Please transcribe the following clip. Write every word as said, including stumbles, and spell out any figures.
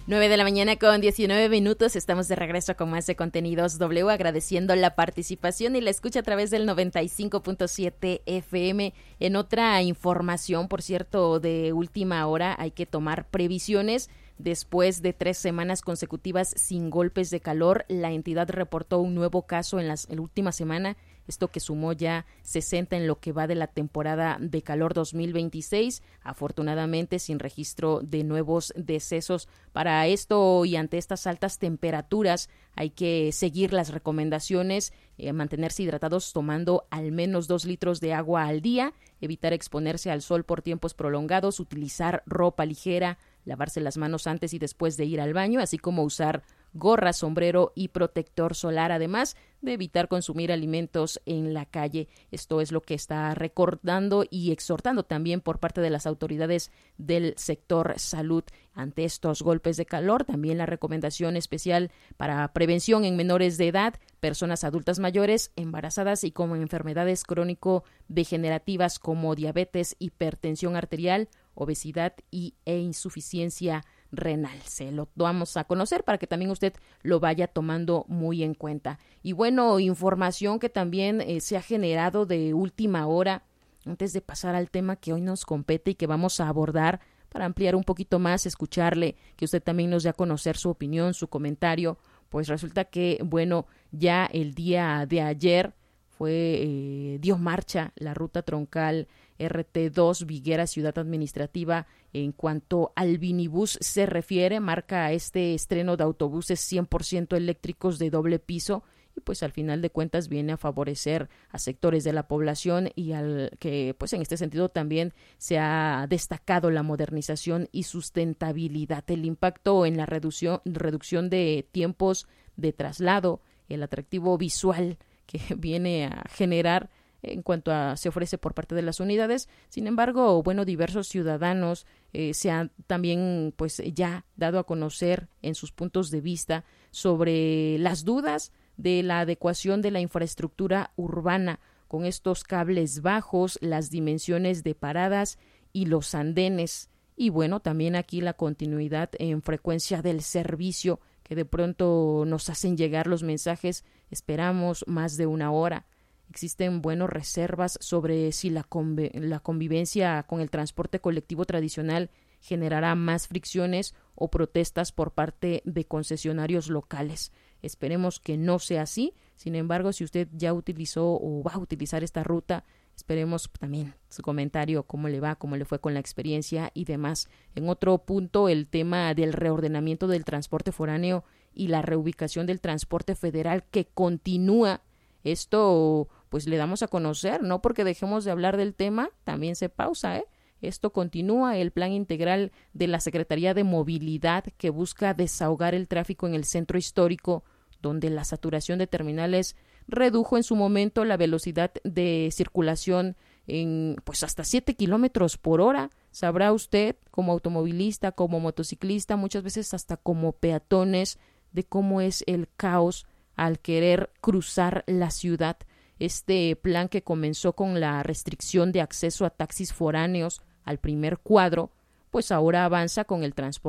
nueve de la mañana con diecinueve minutos, estamos de regreso con más de Contenidos W, agradeciendo la participación y la escucha a través del noventa y cinco punto siete F M. En otra información, por cierto, de última hora, hay que tomar previsiones. Después de tres semanas consecutivas sin golpes de calor, la entidad reportó un nuevo caso en, las, en la última semana, esto que sumó ya sesenta en lo que va de la temporada de calor dos mil veintiséis, afortunadamente sin registro de nuevos decesos. Para esto y ante estas altas temperaturas hay que seguir las recomendaciones, eh, mantenerse hidratados tomando al menos dos litros de agua al día, evitar exponerse al sol por tiempos prolongados, utilizar ropa ligera, lavarse las manos antes y después de ir al baño, así como usar gorra, sombrero y protector solar, además de evitar consumir alimentos en la calle. Esto es lo que está recordando y exhortando también por parte de las autoridades del sector salud ante estos golpes de calor. También la recomendación especial para prevención en menores de edad, personas adultas mayores, embarazadas y con enfermedades crónico-degenerativas como diabetes, hipertensión arterial, obesidad y, e insuficiencia renal. Se lo damos a conocer para que también usted lo vaya tomando muy en cuenta. Y bueno, información que también eh, se ha generado de última hora, antes de pasar al tema que hoy nos compete y que vamos a abordar para ampliar un poquito más, escucharle, que usted también nos dé a conocer su opinión, su comentario. Pues resulta que, bueno, ya el día de ayer fue, eh, dio marcha la ruta troncal R T dos Viguera Ciudad Administrativa. En cuanto al minibús se refiere, marca este estreno de autobuses cien por ciento eléctricos de doble piso y pues al final de cuentas viene a favorecer a sectores de la población y al que pues en este sentido también se ha destacado la modernización y sustentabilidad, el impacto en la reducción, reducción de tiempos de traslado, el atractivo visual que viene a generar en cuanto a se ofrece por parte de las unidades. Sin embargo, bueno, diversos ciudadanos eh, se han también pues ya dado a conocer en sus puntos de vista sobre las dudas de la adecuación de la infraestructura urbana con estos cables bajos, las dimensiones de paradas y los andenes. Y bueno, también aquí la continuidad en frecuencia del servicio, que de pronto nos hacen llegar los mensajes, esperamos más de una hora. Existen, bueno, reservas sobre si la, conv- la convivencia con el transporte colectivo tradicional generará más fricciones o protestas por parte de concesionarios locales. Esperemos que no sea así. Sin embargo, si usted ya utilizó o va a utilizar esta ruta, esperemos también su comentario, cómo le va, cómo le fue con la experiencia y demás. En otro punto, el tema del reordenamiento del transporte foráneo y la reubicación del transporte federal que continúa. Esto pues le damos a conocer, no porque dejemos de hablar del tema, también se pausa, ¿eh? Esto continúa, el plan integral de la Secretaría de Movilidad que busca desahogar el tráfico en el centro histórico, donde la saturación de terminales redujo en su momento la velocidad de circulación en pues hasta siete kilómetros por hora. Sabrá usted, como automovilista, como motociclista, muchas veces hasta como peatones, de cómo es el caos al querer cruzar la ciudad. Este plan que comenzó con la restricción de acceso a taxis foráneos al primer cuadro, pues ahora avanza con el transporte